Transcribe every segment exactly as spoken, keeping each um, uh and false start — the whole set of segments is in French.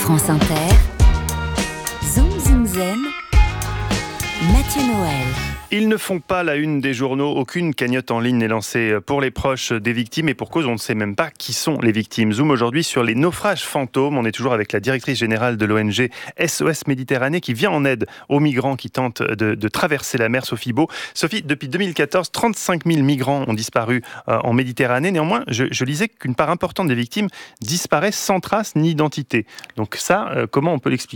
France Inter, Zoom Zoom Zen, Mathieu Noël. Ils ne font pas la une des journaux, aucune cagnotte en ligne n'est lancée pour les proches des victimes et pour cause, on ne sait même pas qui sont les victimes. Zoom aujourd'hui sur les naufrages fantômes. On est toujours avec la directrice générale de l'O N G S O S Méditerranée qui vient en aide aux migrants qui tentent de, de traverser la mer. Sophie Beau. Sophie, depuis deux mille quatorze, trente-cinq mille migrants ont disparu euh, en Méditerranée. Néanmoins, je, je lisais qu'une part importante des victimes disparaît sans trace ni identité. Donc ça, euh, comment on peut l'expliquer ?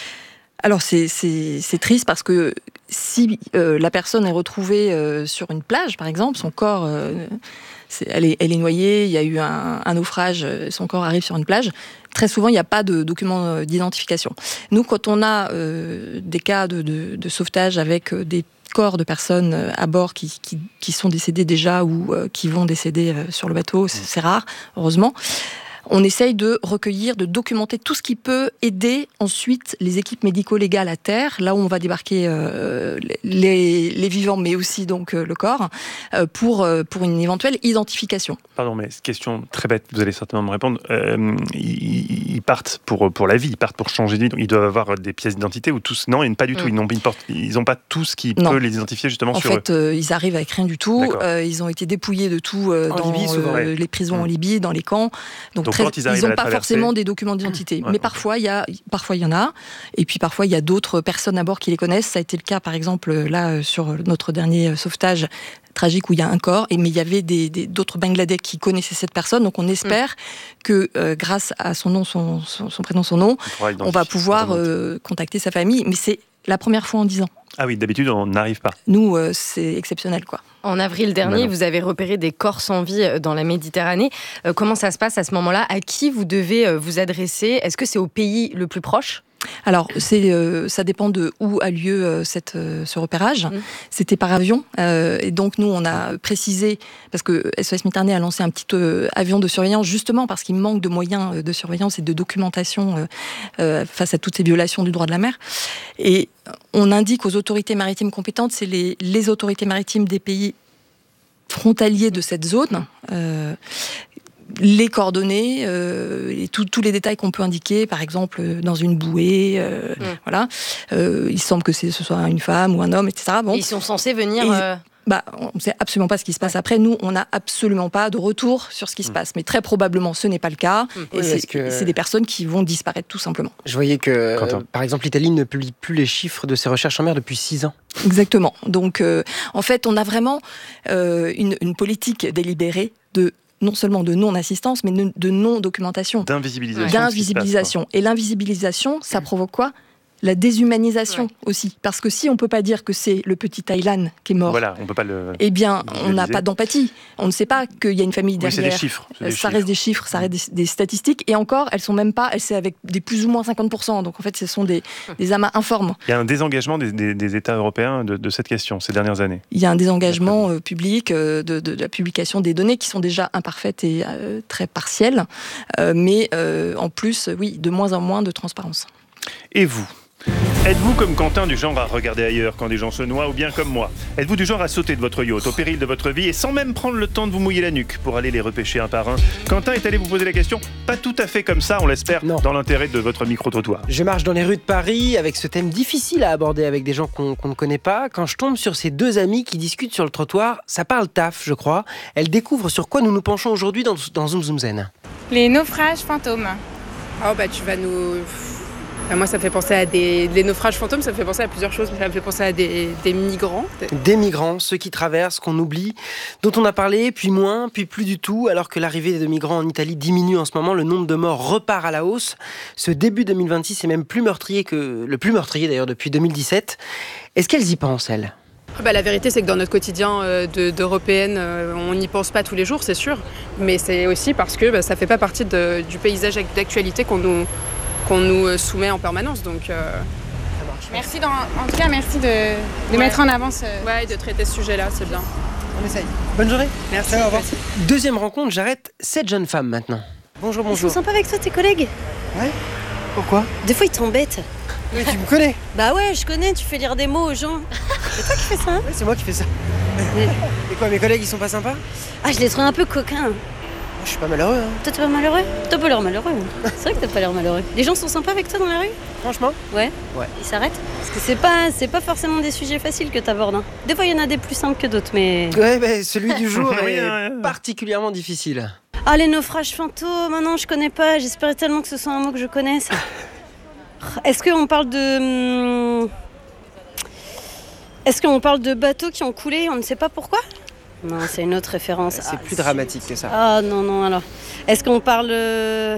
Alors c'est, c'est, c'est triste parce que si euh, la personne est retrouvée euh, sur une plage, par exemple, son corps, euh, c'est, elle, est, elle est noyée, il y a eu un, un naufrage, son corps arrive sur une plage, très souvent il n'y a pas de document d'identification. Nous, quand on a euh, des cas de, de, de sauvetage avec des corps de personnes à bord qui, qui, qui sont décédées déjà ou euh, qui vont décéder euh, sur le bateau, c'est, c'est rare, heureusement. On essaye de recueillir, de documenter tout ce qui peut aider ensuite les équipes médico-légales à terre, là où on va débarquer euh, les, les vivants, mais aussi donc euh, le corps, euh, pour, euh, pour une éventuelle identification. Pardon, mais question très bête, vous allez certainement me répondre. Euh, ils, ils partent pour, pour la vie, ils partent pour changer de vie, donc ils doivent avoir des pièces d'identité ou tous. Non, pas du tout, mmh. ils n'ont une porte, ils n'ont pas tout ce qui non. peut les identifier justement en sur fait, eux. Euh, ils arrivent avec rien du tout, euh, ils ont été dépouillés de tout euh, dans Libye, souvent, euh, ouais. les prisons mmh. en Libye, dans les camps. Donc, donc très, quand ils arrivent ils n'ont à pas traverser... forcément des documents d'identité, ouais, mais parfois il y a, parfois il y en a, et puis parfois il y a d'autres personnes à bord qui les connaissent. Ça a été le cas, par exemple, là sur notre dernier sauvetage tragique où il y a un corps, et mais il y avait des, des, d'autres Bangladais qui connaissaient cette personne, donc on espère mmh. que euh, grâce à son nom, son, son, son prénom, son nom, on, on va pouvoir euh, contacter sa famille, mais c'est la première fois en dix ans. Ah oui, d'habitude on n'arrive pas. Nous, euh, c'est exceptionnel, quoi. En avril dernier, vous avez repéré des corps sans vie dans la Méditerranée. Euh, comment ça se passe à ce moment-là ? À qui vous devez euh, vous adresser ? Est-ce que c'est au pays le plus proche ? Alors, c'est, euh, ça dépend de où a lieu euh, cette, euh, ce repérage. Mmh. C'était par avion. Euh, et donc, nous, on a précisé, parce que S O S Méditerranée a lancé un petit euh, avion de surveillance, justement parce qu'il manque de moyens de surveillance et de documentation euh, euh, face à toutes ces violations du droit de la mer. Et on indique aux autorités maritimes compétentes, c'est les, les autorités maritimes des pays frontaliers de cette zone, euh, les coordonnées euh, et tous les détails qu'on peut indiquer, par exemple dans une bouée, euh, mmh. voilà. Euh, il semble que c'est, ce soit une femme ou un homme, et cetera. Bon. Et ils sont censés venir. Et, euh... Bah, on ne sait absolument pas ce qui se passe ouais. après. Nous, on n'a absolument pas de retour sur ce qui se passe. Mais très probablement, ce n'est pas le cas. Mmh. Et oui, c'est, que... c'est des personnes qui vont disparaître tout simplement. Je voyais que, euh, par exemple, l'Italie ne publie plus les chiffres de ses recherches en mer depuis six ans. Exactement. Donc, euh, en fait, on a vraiment euh, une, une politique délibérée de non seulement de non-assistance, mais de non-documentation. D'invisibilisation. D'invisibilisation. Passe, et l'invisibilisation, ça provoque quoi ? La déshumanisation ouais. aussi. Parce que si on ne peut pas dire que c'est le petit Taylan qui est mort, voilà, on peut pas le... eh bien, on n'a pas d'empathie. On ne sait pas qu'il y a une famille derrière. Oui, c'est des chiffres. C'est des ça chiffres. reste des chiffres, ça reste des, des statistiques. Et encore, elles sont même pas, elles c'est avec des plus ou moins cinquante pour cent. Donc en fait, ce sont des, des amas informes. Il y a un désengagement des, des, des États européens de, de cette question ces dernières années. Il y a un désengagement euh, public euh, de, de, de la publication des données qui sont déjà imparfaites et euh, très partielles. Euh, mais euh, en plus, oui, de moins en moins de transparence. Et vous ? Êtes-vous comme Quentin du genre à regarder ailleurs quand des gens se noient ou bien comme moi ? Êtes-vous du genre à sauter de votre yacht au péril de votre vie et sans même prendre le temps de vous mouiller la nuque pour aller les repêcher un par un ? Quentin est allé vous poser la question, pas tout à fait comme ça, on l'espère, non. dans l'intérêt de votre micro-trottoir. Je marche dans les rues de Paris avec ce thème difficile à aborder avec des gens qu'on, qu'on ne connaît pas. Quand je tombe sur ces deux amies qui discutent sur le trottoir, ça parle taf, je crois. Elles découvrent sur quoi nous nous penchons aujourd'hui dans, dans Zoom Zoom Zen. Les naufrages fantômes. Oh bah tu vas nous... Moi, ça me fait penser à des... Les naufrages fantômes, ça me fait penser à plusieurs choses. Ça me fait penser à des, des migrants. Des migrants, ceux qui traversent, qu'on oublie, dont on a parlé, puis moins, puis plus du tout. Alors que l'arrivée de migrants en Italie diminue en ce moment, le nombre de morts repart à la hausse. Ce début deux mille vingt-six est même plus meurtrier que... Le plus meurtrier d'ailleurs depuis deux mille dix-sept. Est-ce qu'elles y pensent, elles ? Bah, la vérité, c'est que dans notre quotidien euh, de, d'européenne, euh, on n'y pense pas tous les jours, c'est sûr. Mais c'est aussi parce que bah, ça ne fait pas partie de, du paysage d'actualité qu'on nous... qu'on nous soumet en permanence, donc... Euh... Ça marche. Merci, dans... en tout cas, merci de, de ouais. mettre en avant ce... Ouais, de traiter ce sujet-là, c'est bien. On essaye. Bonne journée. Merci. Salut, au revoir. Deuxième rencontre, j'arrête cette jeune femme maintenant. Bonjour, bonjour. Ils sont sympas avec toi, tes collègues ? Ouais. Pourquoi ? Des fois, ils t'embêtent. Oui, tu me connais ? Bah ouais, je connais, tu fais lire des mots aux gens. C'est toi qui fais ça, hein ? Ouais, c'est moi qui fais ça. Et quoi, mes collègues, ils sont pas sympas ? Ah, je les trouve un peu coquins. Je suis pas malheureux. Hein. Toi, t'es pas malheureux? T'as pas l'air malheureux. C'est vrai que t'as pas l'air malheureux. Les gens sont sympas avec toi dans la rue? Franchement? Ouais. Ouais. Ils s'arrêtent? Parce que c'est pas, c'est pas forcément des sujets faciles que t'abordes. Hein. Des fois, il y en a des plus simples que d'autres, mais... Ouais, bah, celui du jour Oui, est ouais, ouais. particulièrement difficile. Ah, les naufrages fantômes, non, je connais pas. J'espérais tellement que ce soit un mot que je connaisse. Est-ce qu'on parle de... Est-ce qu'on parle de bateaux qui ont coulé, on ne sait pas pourquoi? Non, c'est une autre référence. C'est ah, plus dramatique que ça. Ah non, non, alors. Est-ce qu'on parle... euh...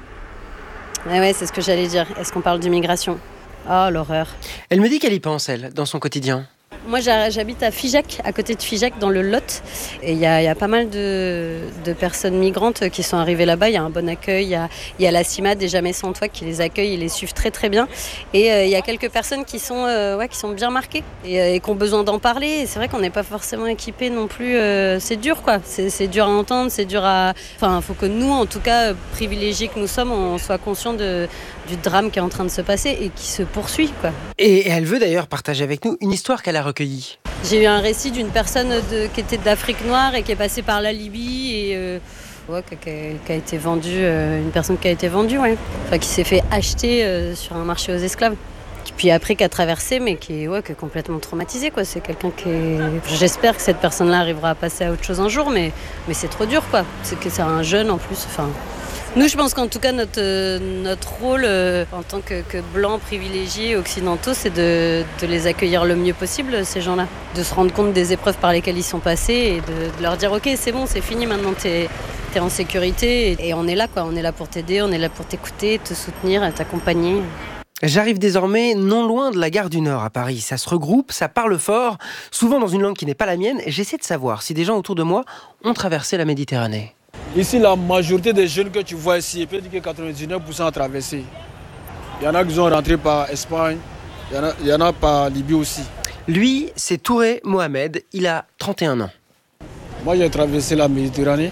Ouais, ouais, c'est ce que j'allais dire. Est-ce qu'on parle d'immigration? Ah, l'horreur. Elle me dit qu'elle y pense, elle, dans son quotidien. Moi, j'habite à Figeac, à côté de Figeac, dans le Lot. Et il y, y a pas mal de, de personnes migrantes qui sont arrivées là-bas. Il y a un bon accueil. Il y a, y a la CIMAD des Jamais Sans Toi qui les accueille. Ils les suivent très, très bien. Et il euh, y a quelques personnes qui sont, euh, ouais, qui sont bien marquées et, euh, et qui ont besoin d'en parler. Et c'est vrai qu'on n'est pas forcément équipés non plus. Euh, c'est dur, quoi. C'est, c'est dur à entendre. C'est dur à... Enfin, il faut que nous, en tout cas, privilégiés que nous sommes, on soit conscients de, du drame qui est en train de se passer et qui se poursuit, quoi. Et elle veut d'ailleurs partager avec nous une histoire qu'elle a recueillie. J'ai eu un récit d'une personne de, qui était d'Afrique noire et qui est passée par la Libye et euh, ouais, qui, a, qui a été vendue, euh, une personne qui a été vendue, ouais. Enfin, qui s'est fait acheter euh, sur un marché aux esclaves. Puis après qui a traversé, mais qui est, ouais, qui est complètement traumatisée, quoi. C'est quelqu'un qui est... J'espère que cette personne-là arrivera à passer à autre chose un jour, mais, mais c'est trop dur, quoi. C'est que c'est un jeune en plus, enfin... Nous, je pense qu'en tout cas, notre, euh, notre rôle euh, en tant que, que blancs privilégiés occidentaux, c'est de, de les accueillir le mieux possible, ces gens-là. De se rendre compte des épreuves par lesquelles ils sont passés et de, de leur dire « Ok, c'est bon, c'est fini, maintenant t'es, t'es en sécurité. » Et on est là, quoi. On est là pour t'aider, on est là pour t'écouter, te soutenir, t'accompagner. J'arrive désormais non loin de la gare du Nord à Paris. Ça se regroupe, ça parle fort, souvent dans une langue qui n'est pas la mienne. Et j'essaie de savoir si des gens autour de moi ont traversé la Méditerranée. Ici, la majorité des jeunes que tu vois ici, peut dire que quatre-vingt-dix-neuf pour cent ont traversé. Il y en a qui sont rentrés par Espagne, il y en a, il y en a par Libye aussi. Lui, c'est Touré Mohamed, il a trente et un ans. Moi, j'ai traversé la Méditerranée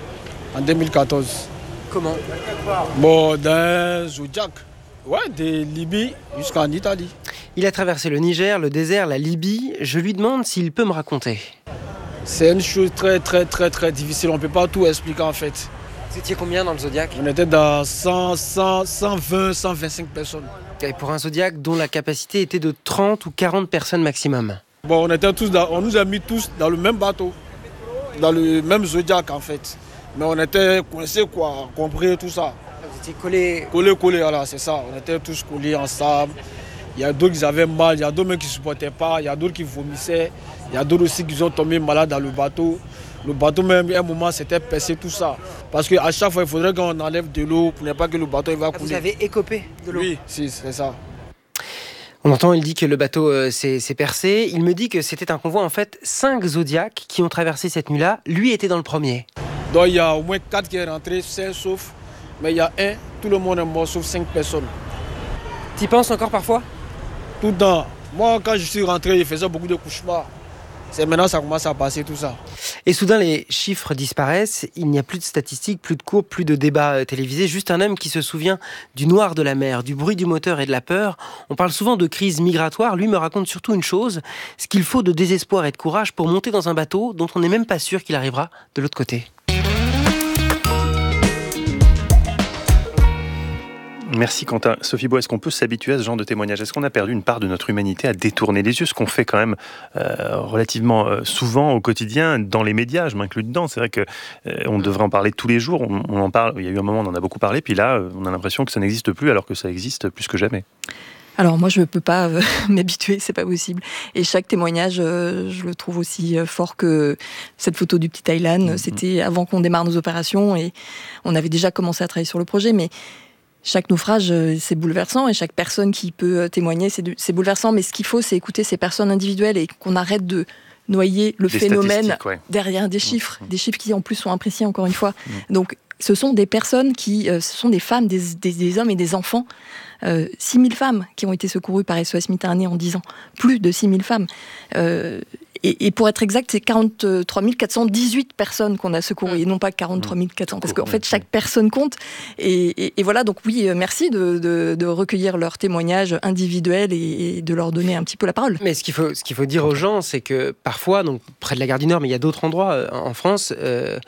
en deux mille quatorze. Comment? Bon, d'un Zodiac, ouais, de Libye jusqu'en Italie. Il a traversé le Niger, le désert, la Libye. Je lui demande s'il peut me raconter. C'est une chose très très très très difficile, on ne peut pas tout expliquer en fait. Vous étiez combien dans le Zodiac? On était dans cent, cent, cent vingt, cent vingt-cinq personnes. Et pour un Zodiac dont la capacité était de trente ou quarante personnes maximum. Bon, on, était tous dans, on nous a mis tous dans le même bateau, dans le même Zodiac en fait. Mais on était coincés quoi, compris tout ça. Vous étiez collés? Collés, collés, voilà, c'est ça. On était tous collés ensemble. Il y a d'autres qui avaient mal, il y a d'autres qui ne supportaient pas, il y a d'autres qui vomissaient. Il y a d'autres aussi qui sont tombés malades dans le bateau. Le bateau même, à un moment, c'était percé tout ça. Parce qu'à chaque fois, il faudrait qu'on enlève de l'eau pour ne pas que le bateau il va couler. Vous avez écopé de l'eau? Oui, si, c'est ça. On entend, il dit que le bateau euh, s'est, s'est percé. Il me dit que c'était un convoi, en fait, cinq Zodiacs qui ont traversé cette nuit-là. Lui était dans le premier. Donc il y a au moins quatre qui sont rentrés, cinq sauf. Mais il y a un, tout le monde est mort sauf cinq personnes. Tu y penses encore parfois? Tout le temps. Moi, quand je suis rentré, il faisait beaucoup de cauchemars. C'est maintenant ça commence à passer tout ça. Et soudain, les chiffres disparaissent. Il n'y a plus de statistiques, plus de cours, plus de débats télévisés. Juste un homme qui se souvient du noir de la mer, du bruit du moteur et de la peur. On parle souvent de crise migratoire. Lui me raconte surtout une chose, ce qu'il faut de désespoir et de courage pour monter dans un bateau dont on n'est même pas sûr qu'il arrivera de l'autre côté. Merci Quentin. Sophie Bois, est-ce qu'on peut s'habituer à ce genre de témoignage? Est-ce qu'on a perdu une part de notre humanité à détourner les yeux, ce qu'on fait quand même euh, relativement euh, souvent au quotidien dans les médias, je m'inclus dedans. C'est vrai qu'on euh, devrait en parler tous les jours, on, on en parle, il y a eu un moment on en a beaucoup parlé, puis là on a l'impression que ça n'existe plus alors que ça existe plus que jamais. Alors moi je ne peux pas euh, m'habituer, c'est pas possible. Et chaque témoignage, euh, je le trouve aussi euh, fort que cette photo du petit Thaïlande. Mmh. C'était avant qu'on démarre nos opérations et on avait déjà commencé à travailler sur le projet, mais chaque naufrage, c'est bouleversant et chaque personne qui peut témoigner, c'est, c'est bouleversant. Mais ce qu'il faut, c'est écouter ces personnes individuelles et qu'on arrête de noyer le des phénomène ouais. derrière des chiffres. Mmh. Des chiffres qui, en plus, sont imprécis, encore une fois. Mmh. Donc, ce sont des personnes qui... Euh, ce sont des femmes, des, des, des hommes et des enfants. Euh, six mille femmes qui ont été secourues par S O S Méditerranée en dix ans. Plus de six mille femmes. Euh, Et, et pour être exact, c'est quarante-trois mille quatre cent dix-huit personnes qu'on a secourues, mmh. et non pas quarante-trois mille quatre cents, parce qu'en fait, chaque personne compte. Et, et, et voilà, donc oui, merci de, de, de recueillir leurs témoignages individuels et, et de leur donner un petit peu la parole. Mais ce qu'il faut, ce qu'il faut dire aux gens, c'est que parfois, donc près de la gare du Nord, mais il y a d'autres endroits en France, euh,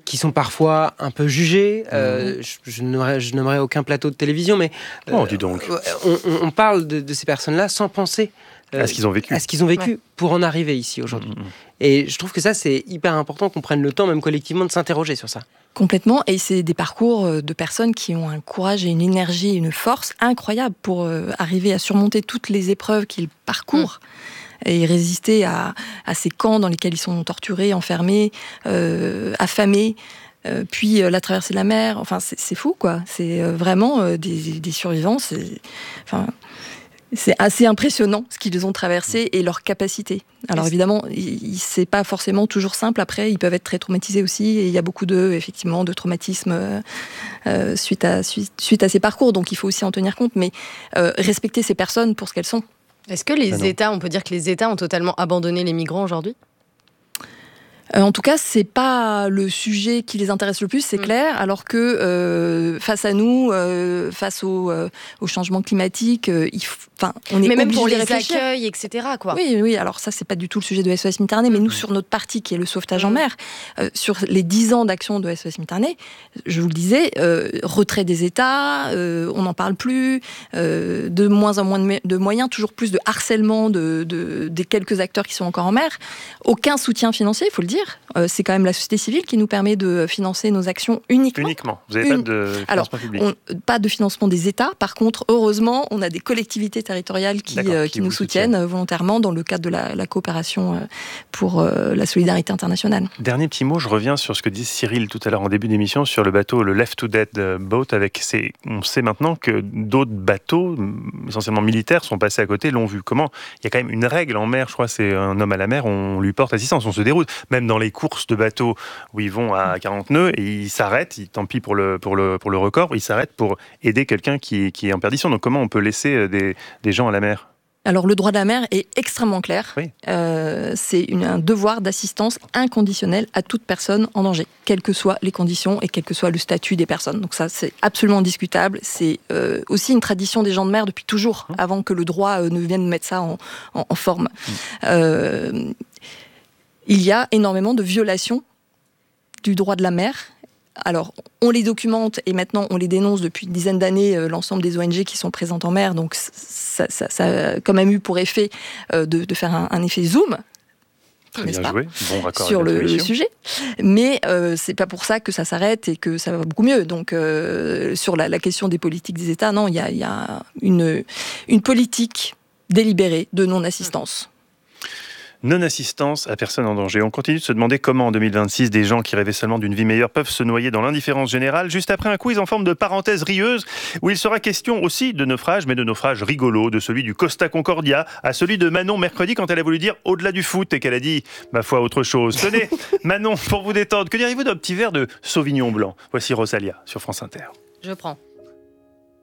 qui sont parfois un peu jugés. Euh, je, je, n'aurais, je n'aimerais aucun plateau de télévision, mais euh, oh, dis donc. On, on, on parle de, de ces personnes-là sans penser euh, à ce qu'ils ont vécu, à ce qu'ils ont vécu ouais. pour en arriver ici aujourd'hui. Mmh. Et je trouve que ça, c'est hyper important qu'on prenne le temps, même collectivement, de s'interroger sur ça. Complètement, et c'est des parcours de personnes qui ont un courage et une énergie, une force incroyable pour euh, arriver à surmonter toutes les épreuves qu'ils parcourent. Mmh. Et résister à, à ces camps dans lesquels ils sont torturés, enfermés, euh, affamés, euh, puis euh, la traversée de la mer. Enfin, c'est, c'est fou, quoi. C'est euh, vraiment euh, des, des survivants. C'est, enfin, c'est assez impressionnant ce qu'ils ont traversé et leur capacité. Alors évidemment, il, c'est pas forcément toujours simple. Après, ils peuvent être très traumatisés aussi. Et il y a beaucoup de, effectivement, de traumatismes euh, euh, suite à suite, suite à ces parcours. Donc, il faut aussi en tenir compte. Mais euh, respecter ces personnes pour ce qu'elles sont. Est-ce que les États, on peut dire que les États ont totalement abandonné les migrants aujourd'hui ? Euh, en tout cas, c'est pas le sujet qui les intéresse le plus, c'est mmh. clair. Alors que euh, face à nous, euh, face au, euh, au changement climatique, euh, il f... enfin, on est mais même obligé pour de les réfléchir. accueils, et cetera. Quoi. Oui, oui. Alors ça, c'est pas du tout le sujet de S O S Méditerranée, mais nous, sur notre partie qui est le sauvetage mmh. en mer, euh, sur les dix ans d'action de S O S Méditerranée, je vous le disais, euh, retrait des États, euh, on n'en parle plus, euh, de moins en moins de, me- de moyens, toujours plus de harcèlement de, de, des quelques acteurs qui sont encore en mer, aucun soutien financier, il faut le dire. Euh, c'est quand même la société civile qui nous permet de financer nos actions uniquement. Uniquement. Vous n'avez Une... pas de financement Alors, public. On, pas de financement des États. Par contre, heureusement, on a des collectivités territoriales qui, euh, qui, qui nous soutiennent, soutiennent volontairement dans le cadre de la, la coopération euh, pour euh, la solidarité internationale. Dernier petit mot, je reviens sur ce que disait Cyril tout à l'heure en début d'émission sur le bateau, le Left to Dead Boat. Avec ces... On sait maintenant que d'autres bateaux, essentiellement militaires, sont passés à côté, l'ont vu. Comment ? Il y a quand même une règle en mer, je crois, c'est un homme à la mer, on lui porte assistance, on se déroute. Même dans les courses de bateaux où ils vont à quarante nœuds et ils s'arrêtent, tant pis pour le, pour le, pour le record, ils s'arrêtent pour aider quelqu'un qui, qui est en perdition. Donc comment on peut laisser des, des gens à la mer ? Alors le droit de la mer est extrêmement clair. Oui. Euh, c'est une, un devoir d'assistance inconditionnelle à toute personne en danger, quelles que soient les conditions et quel que soit le statut des personnes. Donc ça, c'est absolument discutable. C'est euh, aussi une tradition des gens de mer depuis toujours, mmh. avant que le droit euh, ne vienne mettre ça en, en, en forme. Mmh. Euh, il y a énormément de violations du droit de la mer. Alors, on les documente et maintenant on les dénonce depuis une dizaine d'années, euh, l'ensemble des O N G qui sont présentes en mer. Donc, ça, ça, ça a quand même eu pour effet euh, de, de faire un, un effet zoom. Très bien joué, bon raccord sur avec le, le sujet. Mais euh, c'est pas pour ça que ça s'arrête et que ça va beaucoup mieux. Donc, euh, sur la, la question des politiques des États, non, il y a, y a une, une politique délibérée de non-assistance. Non-assistance à personne en danger. On continue de se demander comment en deux mille vingt-six des gens qui rêvaient seulement d'une vie meilleure peuvent se noyer dans l'indifférence générale. Juste après un quiz en forme de parenthèse rieuse où il sera question aussi de naufrage, mais de naufrage rigolo, de celui du Costa Concordia à celui de Manon mercredi quand elle a voulu dire au-delà du foot et qu'elle a dit ma foi autre chose. Tenez, Manon, pour vous détendre, que diriez-vous d'un petit verre de Sauvignon blanc ? Voici Rosalia sur France Inter. Je prends.